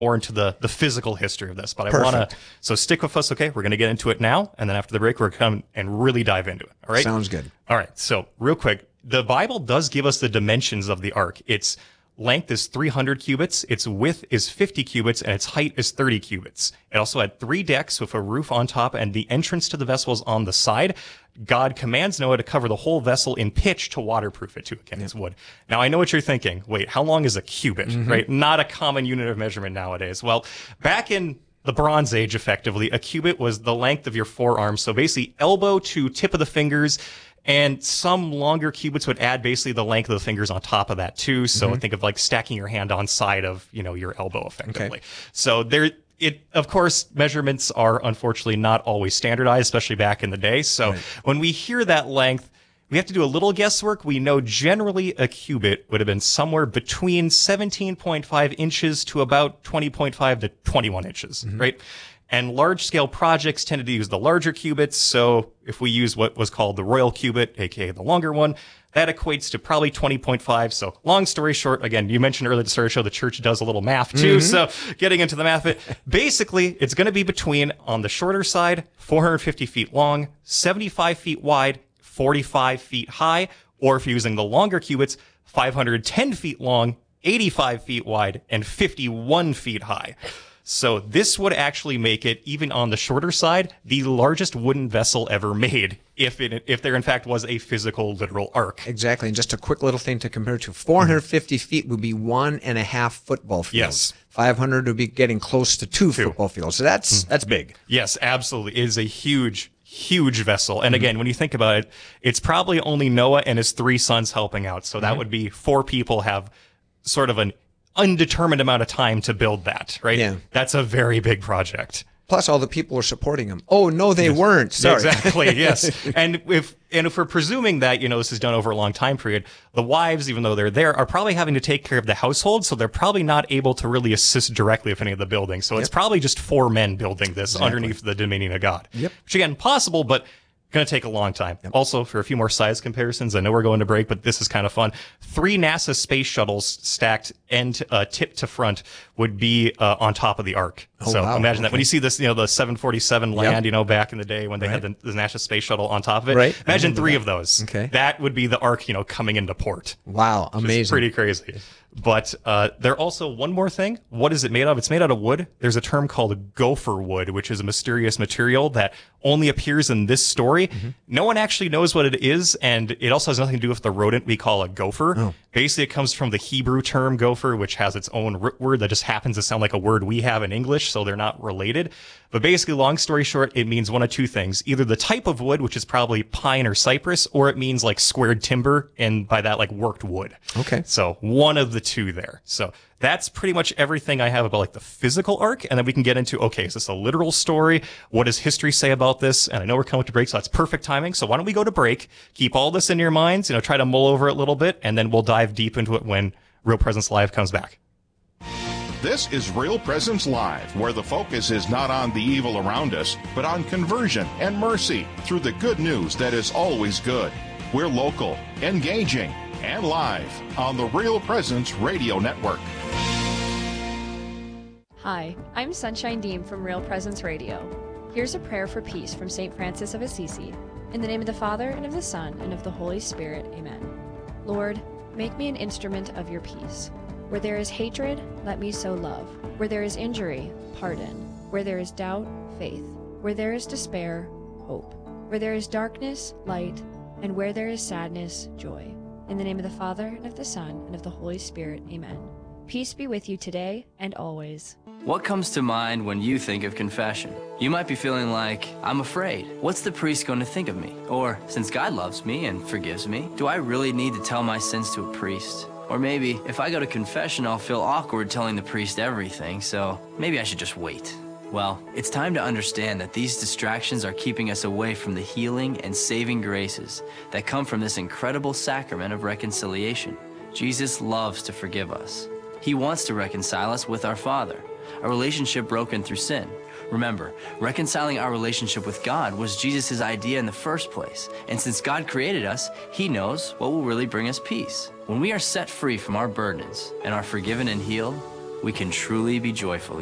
more into the physical history of this. But I Perfect. want to, so stick with us, okay? We're going to get into it now, and then after the break, we're going to come and really dive into it, all right? Sounds good. All right, so real quick, the Bible does give us the dimensions of the ark. Its length is 300 cubits, its width is 50 cubits, and its height is 30 cubits. It also had 3 decks with a roof on top, and the entrance to the vessel is on the side. God commands Noah to cover the whole vessel in pitch to waterproof it too. Again, it's wood. Now, I know what you're thinking. Wait, how long is a cubit, right? Not a common unit of measurement nowadays. Well, back in the Bronze Age, effectively, a cubit was the length of your forearm. So basically, elbow to tip of the fingers. And some longer cubits would add basically the length of the fingers on top of that too. So think of like stacking your hand on side of, your elbow effectively. Okay. So of course, measurements are unfortunately not always standardized, especially back in the day. So when we hear that length, we have to do a little guesswork. We know generally a cubit would have been somewhere between 17.5 inches to about 20.5 to 21 inches, right? And large-scale projects tended to use the larger cubits. So if we use what was called the royal cubit, aka the longer one, that equates to probably 20.5. So long story short, again, you mentioned earlier at the start of the show, the church does a little math too. So getting into the math, basically, it's going to be between, on the shorter side, 450 feet long, 75 feet wide, 45 feet high, or if you're using the longer cubits, 510 feet long, 85 feet wide, and 51 feet high. So this would actually make it, even on the shorter side, the largest wooden vessel ever made, if there in fact was a physical, literal ark. Exactly. And just a quick little thing to compare to. 450 feet would be 1.5 football fields. Yes. 500 would be getting close to 2 football fields. So that's big. Yes, absolutely. It is a huge vessel. And again, when you think about it, it's probably only Noah and his 3 sons helping out. So that would be 4 people have sort of an undetermined amount of time to build that, right? Yeah. That's a very big project. Plus all the people are supporting him. Oh, no, they weren't. Sorry. Exactly, yes. And if we're presuming that, this is done over a long time period, the wives, even though they're there, are probably having to take care of the household, so they're probably not able to really assist directly with any of the building. So it's probably just 4 men building this underneath the dominion of God. Yep. Which, again, possible, but going to take a long time. Also, for a few more size comparisons, I know we're going to break, but this is kind of fun. 3 NASA space shuttles stacked tip to front would be on top of the ark. So wow. imagine that. When you see this, the 747 land, back in the day when they had the NASA space shuttle on top of it. Right. Imagine 3 of those. Okay. That would be the ark, coming into port. Wow, amazing. It's pretty crazy. But there also, one more thing. What is it made of? It's made out of wood. There's a term called gopher wood, which is a mysterious material that only appears in this story. No one actually knows what it is, and it also has nothing to do with the rodent we call a gopher. Basically, it comes from the Hebrew term gopher, which has its own root word that just happens to sound like a word we have in English, so they're not related. But basically, long story short, it means one of 2 things. Either the type of wood, which is probably pine or cypress, or it means like squared timber, and by that, like worked wood. Okay. So one of the 2 there. So that's pretty much everything I have about like the physical ark. And then we can get into, okay, is this a literal story? What does history say about this? And I know we're coming to break, so that's perfect timing. So why don't we go to break, keep all this in your minds, try to mull over it a little bit, and then we'll dive deep into it when Real Presence Live comes back. This is Real Presence Live, where the focus is not on the evil around us, but on conversion and mercy through the good news that is always good. We're local, engaging, and live on the Real Presence Radio Network. Hi, I'm Sunshine Deem from Real Presence Radio. Here's a prayer for peace from St. Francis of Assisi. In the name of the Father, and of the Son, and of the Holy Spirit. Amen. Lord, make me an instrument of your peace. Where there is hatred, let me sow love. Where there is injury, pardon. Where there is doubt, faith. Where there is despair, hope. Where there is darkness, light. And where there is sadness, joy. In the name of the Father, and of the Son, and of the Holy Spirit. Amen. Peace be with you today and always. What comes to mind when you think of confession? You might be feeling like, I'm afraid. What's the priest going to think of me? Or, since God loves me and forgives me, do I really need to tell my sins to a priest? Or maybe, if I go to confession, I'll feel awkward telling the priest everything, so maybe I should just wait. Well, it's time to understand that these distractions are keeping us away from the healing and saving graces that come from this incredible sacrament of reconciliation. Jesus loves to forgive us. He wants to reconcile us with our Father, a relationship broken through sin. Remember, reconciling our relationship with God was Jesus' idea in the first place. And since God created us, He knows what will really bring us peace. When we are set free from our burdens and are forgiven and healed, we can truly be joyful